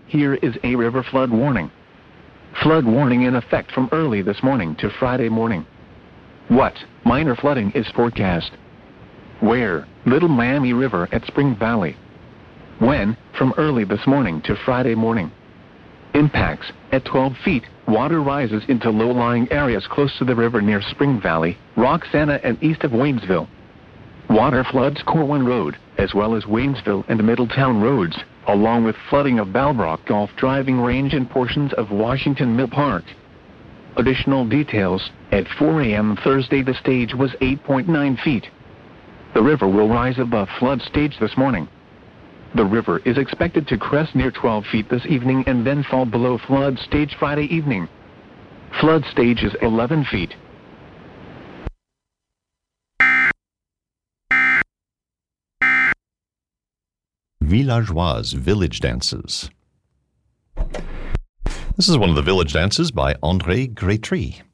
Here is a river flood warning. Flood warning in effect from early this morning to Friday morning. What? Minor flooding is forecast. Where? Little Miami River at Spring Valley. When? From early this morning to Friday morning. Impacts: at 12 feet, water rises into low-lying areas close to the river near Spring Valley, Roxana and east of Waynesville. Water floods Corwin Road, as well as Waynesville and Middletown roads, along with flooding of Balbrook Golf driving range and portions of Washington Mill Park. Additional details: at 4 a.m. Thursday the stage was 8.9 feet. The river will rise above flood stage this morning. The river is expected to crest near 12 feet this evening and then fall below flood stage Friday evening. Flood stage is 11 feet. Villageoise, village dances. This is one of the village dances by André Grétry.